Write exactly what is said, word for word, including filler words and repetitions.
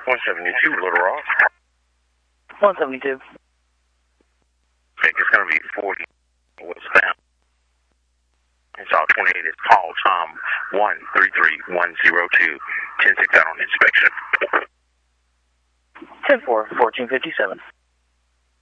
one seventy-two, Little Rock. one seventy-two. I think it's going to be forty westbound. It's all twenty-eight is call Tom one three three one zero two. ten six out on inspection. ten four, fourteen fifty-seven.